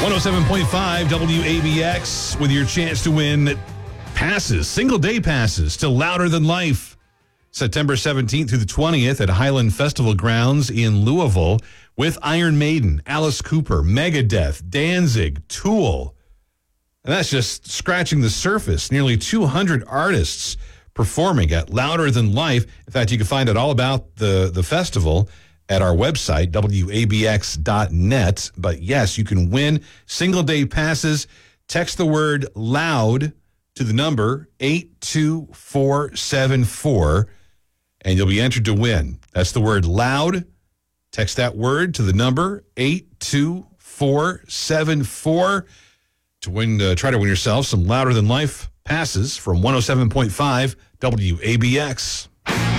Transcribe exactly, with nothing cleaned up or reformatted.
one oh seven point five W A B X with your chance to win passes, single-day passes to Louder Than Life. September seventeenth through the twentieth at Highland Festival Grounds in Louisville with Iron Maiden, Alice Cooper, Megadeth, Danzig, Tool. And that's just scratching the surface. Nearly two hundred artists performing at Louder Than Life. In fact, you can find out all about the, the festival at our website, W A B X dot net. But yes, you can win single-day passes. Text the word LOUD to the number eight two four seven four, and you'll be entered to win. That's the word LOUD. Text that word to the number eight two four seven four to win. Uh, try to win yourself some Louder Than Life passes from one oh seven point five W A B X.